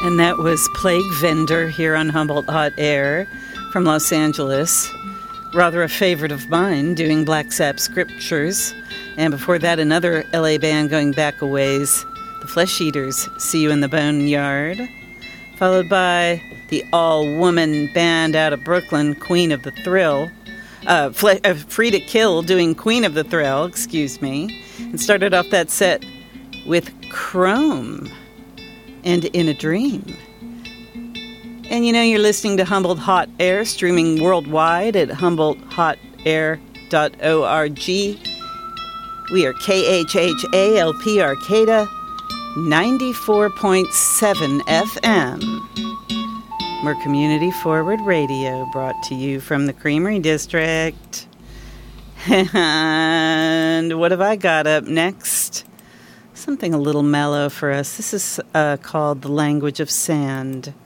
And that was Plague Vendor here on Humboldt Hot Air from Los Angeles. Rather a favorite of mine, doing Black Sap Scriptures. And before that, another LA band going back a ways, the Flesh Eaters, See You in the Boneyard. Followed by the all-woman band out of Brooklyn, Queen of the Thrill. Free to Kill, doing Queen of the Thrill, and started off that set with Chrome and In a Dream. And you know, you're listening to Humboldt Hot Air, streaming worldwide at HumboldtHotAir.org. We are KHHALP Arcata 94.7 FM. We're Community Forward Radio, brought to you from the Creamery District. And what have I got up next? Something a little mellow for us. This is called The Language of Sand.